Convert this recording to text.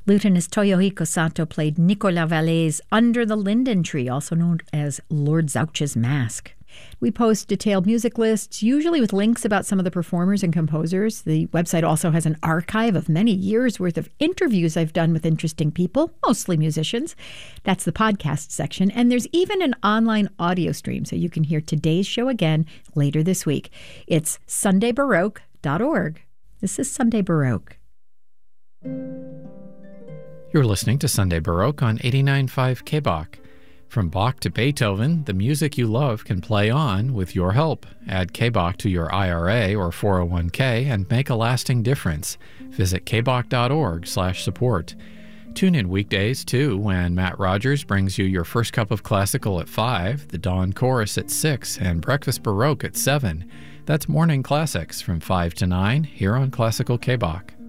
Lutenist Toyohiko Sato played Nicolas Vallet's Under the Linden Tree, also known as Lord Zouch's Mask. We post detailed music lists, usually with links about some of the performers and composers. The website also has an archive of many years' worth of interviews I've done with interesting people, mostly musicians. That's the podcast section. And there's even an online audio stream, so you can hear today's show again later this week. It's sundaybaroque.org. This is Sunday Baroque. You're listening to Sunday Baroque on 89.5 KBOC. From Bach to Beethoven, the music you love can play on with your help. Add KBOC to your IRA or 401k and make a lasting difference. Visit kbok.org/support. Tune in weekdays, too, when Matt Rogers brings you your first cup of classical at 5, the Dawn Chorus at 6, and Breakfast Baroque at 7. That's Morning Classics from 5 to 9 here on Classical KBOC.